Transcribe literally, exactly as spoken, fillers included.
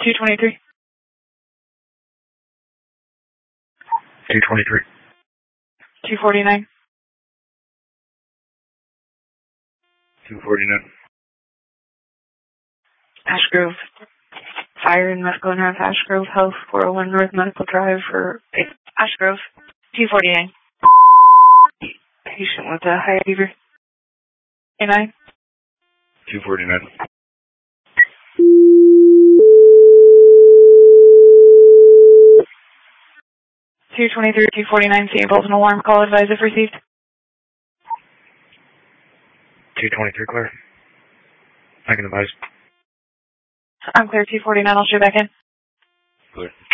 two twenty-three. two twenty-three. two forty-nine. two forty-nine. Ash Grove. Fire in Medical and Health, Ash Grove Health, four oh one North Medical Drive for Ash Grove. two forty-nine. Patient with a high fever. K nine. two forty-nine. two twenty-three, two forty-nine, Saint Paul's, an alarm call advised if received. two twenty-three, clear. I can advise. I'm clear, two forty-nine, I'll show back in. Clear.